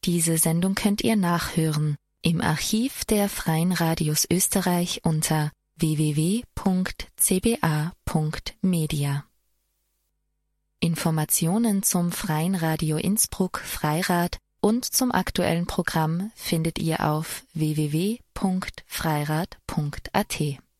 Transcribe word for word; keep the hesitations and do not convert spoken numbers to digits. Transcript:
Diese Sendung könnt ihr nachhören im Archiv der Freien Radios Österreich unter w w w punkt c b a punkt media. Informationen zum Freien Radio Innsbruck Freirad und zum aktuellen Programm findet ihr auf w w w punkt freirad punkt a t.